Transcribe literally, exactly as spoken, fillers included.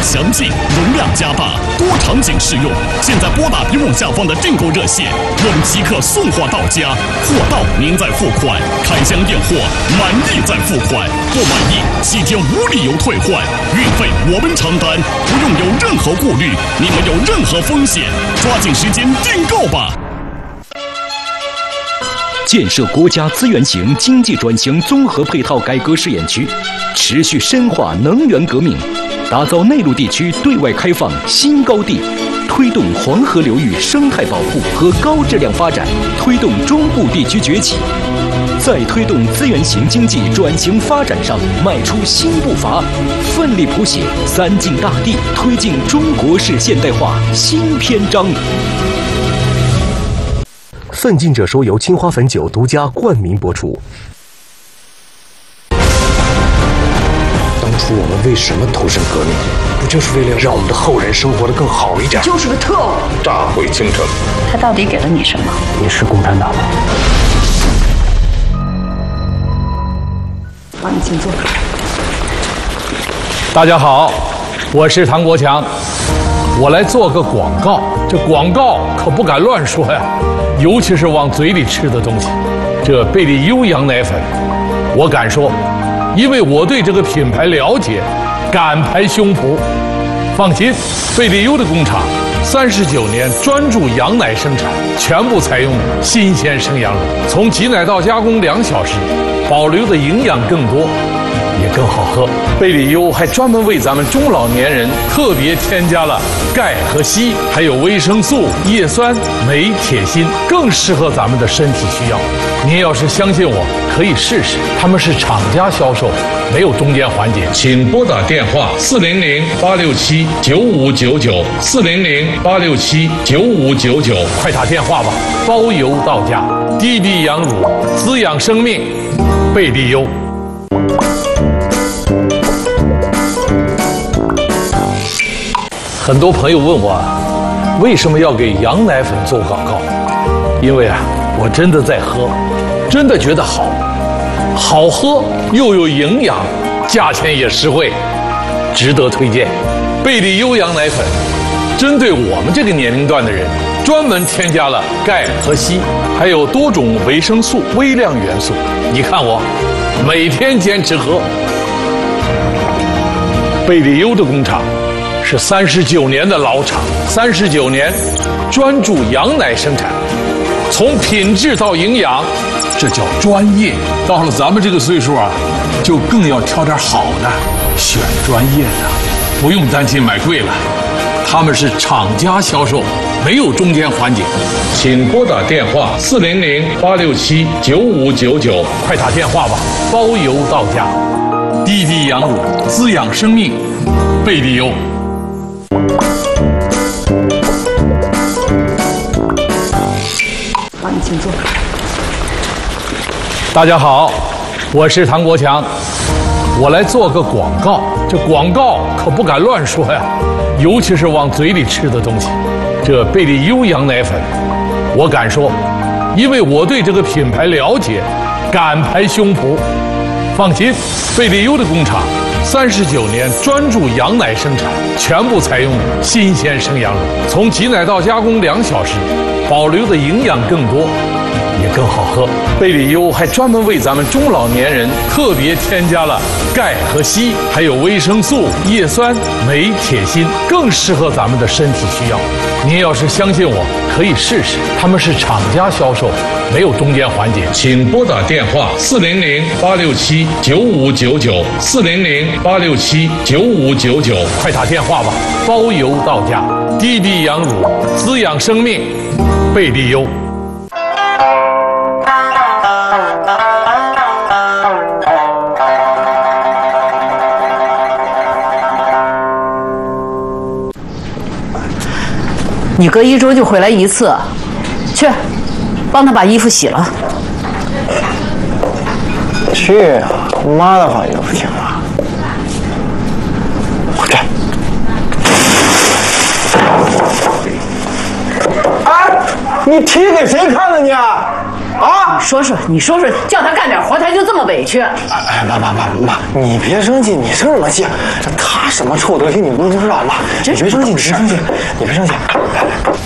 详尽，容量加大，多场景适用。现在拨打屏幕下方的订购热线，我们即刻送货到家，货到您再付款，开箱验货，满意再付款，不满意七天无理由退换，运费我们承担，不用有任何顾虑，你们有任何风险，抓紧时间订购吧。 建设国家资源型经济转型综合配套改革试验区，持续深化能源革命，打造内陆地区对外开放新高地，推动黄河流域生态保护和高质量发展，推动中部地区崛起，在推动资源型经济转型发展上迈出新步伐，奋力谱写三晋大地推进中国式现代化新篇章。 奋进者说由青花汾酒独家冠名播出。 当初我们为什么投身革命？不就是为了让我们的后人生活得更好一点？ 就是个特务， 炸毁京城。 他到底给了你什么？ 你是共产党吗？ 帮你请坐。 大家好，我是唐国强，我来做个广告。这广告可不敢乱说呀。尤其是往嘴里吃的东西，这贝利优羊奶粉，我敢说，因为我对这个品牌了解，敢拍胸脯。放心，贝利优的工厂三十九年专注羊奶生产，全部采用新鲜生羊乳，从挤奶到加工两小时，保留的营养更多，也更好喝。贝利优还专门为咱们中老年人特别添加了钙和硒，还有维生素、叶酸、镁、铁、锌，更适合咱们的身体需要。您要是相信我，可以试试。他们是厂家销售，没有中间环节。请拨打电话四零零八六七九五九九四零零八六七九五九九，快打电话吧，包邮到家。滴滴羊乳，滋养生命，贝利优。很多朋友问我，为什么要给羊奶粉做广告？因为啊，我真的在喝，真的觉得好，好喝又有营养，价钱也实惠，值得推荐。贝利优羊奶粉，针对我们这个年龄段的人，专门添加了钙和硒，还有多种维生素、微量元素。你看我，每天坚持喝。贝利优的工厂是三十九年的老厂，三十九年专注羊奶生产，从品质到营养，这叫专业。到了咱们这个岁数啊，就更要挑点好的，选专业的，不用担心买贵了。他们是厂家销售，没有中间环节。请拨打电话四零零八六七九五九九，快打电话吧，包邮到家。滴滴羊乳，滋养生命，贝利优。 帮你请坐。 大家好，我是唐国强，我来做个广告。这广告可不敢乱说呀，尤其是往嘴里吃的东西。这贝利优羊奶粉，我敢说，因为我对这个品牌了解，敢拍胸脯。放心，贝利优的工厂三十九年专注羊奶生产，全部采用新鲜生羊乳，从挤奶到加工两小时，保留的营养更多，也更好喝。贝利优还专门为咱们中老年人特别添加了钙和硒，还有维生素、叶酸、镁、铁、锌，更适合咱们的身体需要。您要是相信我，可以试试。他们是厂家销售，没有中间环节。请拨打电话四零零八六七九五九九四零零八六七九五九九，快打电话吧，包邮到家。滴滴羊乳，滋养生命，贝利优。 你隔一周就回来一次，去，帮他把衣服洗了。 去啊，妈的话也不行啊。我这。哎，你踢给谁看了你？啊？ 你说说，你说说，叫他干点活，他就这么委屈。 哎，妈妈妈妈，你别生气，你生什么气？这他什么臭德行，你不知道吗？你别生气，你别生气，你别生气。来来。